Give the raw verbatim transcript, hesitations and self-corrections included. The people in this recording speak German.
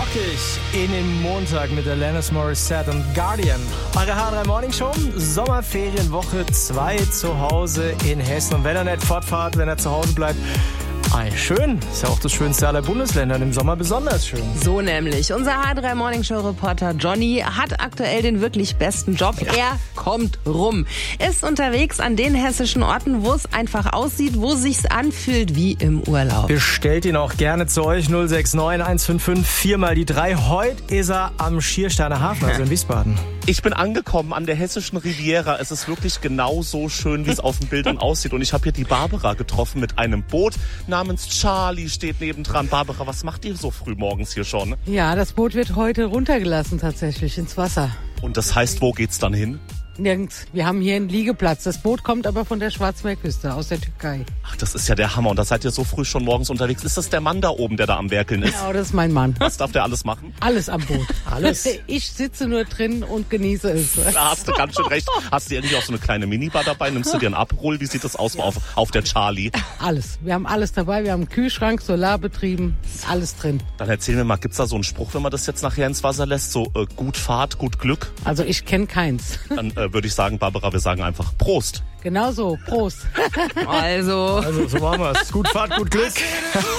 Rockig in den Montag mit Alanis Morissette und Guardian. Eure H drei Morning Show, Sommerferienwoche zwei zu Hause in Hessen. Und wenn er nicht fortfahrt, wenn er zu Hause bleibt, ei, schön. Ist ja auch das schönste aller Bundesländer. Im Sommer besonders schön. So nämlich. Unser H drei Morning Show Reporter Johnny hat aktuell den wirklich besten Job. Ja. Er kommt rum. Ist unterwegs an den hessischen Orten, wo es einfach aussieht, wo sich's anfühlt wie im Urlaub. Bestellt ihn auch gerne zu euch. null sechs neun eins fünf fünf vier mal die drei. Heute ist er am Schiersteiner Hafen, also in Wiesbaden. Ich bin angekommen an der hessischen Riviera. Es ist wirklich genau so schön, wie es auf den Bildern aussieht. Und ich habe hier die Barbara getroffen mit einem Boot namens Charlie, steht nebendran. Barbara, was macht ihr so früh morgens hier schon? Ja, das Boot wird heute runtergelassen tatsächlich ins Wasser. Und das heißt, wo geht's dann hin? Nirgends. Wir haben hier einen Liegeplatz. Das Boot kommt aber von der Schwarzmeerküste, aus der Türkei. Ach, das ist ja der Hammer. Und da seid ihr so früh schon morgens unterwegs. Ist das der Mann da oben, der da am Werkeln ist? Genau, das ist mein Mann. Was darf der alles machen? Alles am Boot. Alles? Ich sitze nur drin und genieße es. Da hast du ganz schön recht. Hast du irgendwie auch so eine kleine Minibar dabei? Nimmst du dir einen Aperol? Wie sieht das aus auf, auf der Charlie? Alles. Wir haben alles dabei. Wir haben einen Kühlschrank, Solarbetrieben, alles drin. Dann erzähl mir mal, gibt's da so einen Spruch, wenn man das jetzt nachher ins Wasser lässt? So äh, gut Fahrt, gut Glück? Also ich kenne keins. Dann äh, würde ich sagen, Barbara, wir sagen einfach Prost. Genau so. Prost. Also... Also so machen wir's. Gut Fahrt, gut Glück.